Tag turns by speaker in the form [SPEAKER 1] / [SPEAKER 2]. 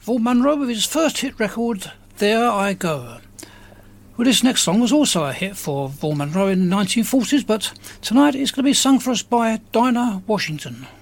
[SPEAKER 1] Vaughan Monroe with his first hit record, There I Go. Well, this next song was also a hit for Vaughan Monroe in the 1940s, but tonight it's going to be sung for us by Dinah Washington.